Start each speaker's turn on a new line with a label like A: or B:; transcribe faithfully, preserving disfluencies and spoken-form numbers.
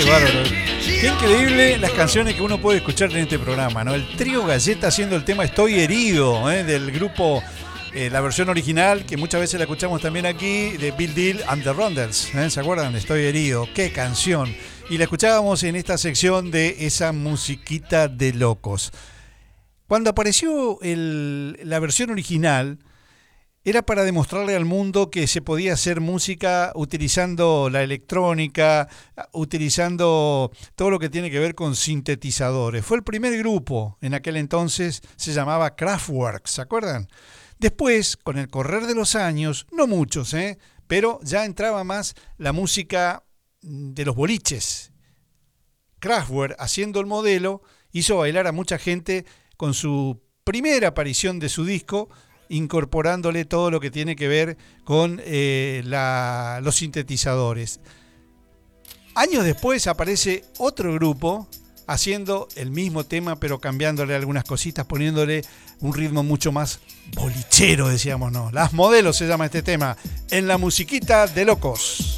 A: bárbaro. Qué increíble las canciones que uno puede escuchar en este programa, ¿no? El Trío Galleta haciendo el tema Estoy Herido, ¿eh? Del grupo, eh, la versión original, que muchas veces la escuchamos también aquí, de Bill Deal and the Rondels, ¿eh? ¿Se acuerdan? Estoy Herido, qué canción. Y la escuchábamos en esta sección de esa musiquita de locos. Cuando apareció el, la versión original, era para demostrarle al mundo que se podía hacer música utilizando la electrónica, utilizando todo lo que tiene que ver con sintetizadores. Fue el primer grupo, en aquel entonces se llamaba Kraftwerk, ¿se acuerdan? Después, con el correr de los años, no muchos, ¿eh? Pero ya entraba más la música de los boliches. Kraftwerk, haciendo el modelo, hizo bailar a mucha gente con su primera aparición de su disco, incorporándole todo lo que tiene que ver con eh, la, los sintetizadores. Años después aparece otro grupo haciendo el mismo tema, pero cambiándole algunas cositas, poniéndole un ritmo mucho más bolichero, decíamos, ¿no? Las Modelos se llama este tema, en la musiquita de locos.